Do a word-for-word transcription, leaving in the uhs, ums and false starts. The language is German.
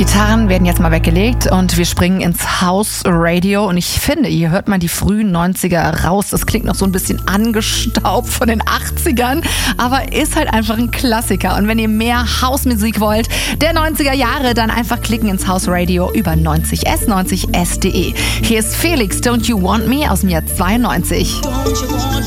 Gitarren werden jetzt mal weggelegt und wir springen ins House Radio. Und ich finde, hier hört man die frühen neunziger raus. Das klingt noch so ein bisschen angestaubt von den achtzigern, aber ist halt einfach ein Klassiker. Und wenn ihr mehr Hausmusik wollt, der neunziger Jahre, dann einfach klicken ins House Radio über neunzig S, neunzig S Punkt de. Hier ist Felix, Don't You Want Me aus dem Jahr zweiundneunzig.